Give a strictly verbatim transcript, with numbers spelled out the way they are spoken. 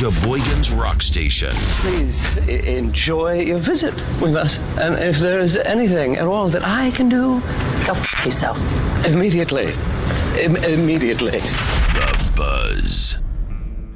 Sheboygan's Rock Station. Please I- enjoy your visit with us. And if there's anything at all that I can do, Go f*** yourself. immediately. Im- immediately. The Buzz.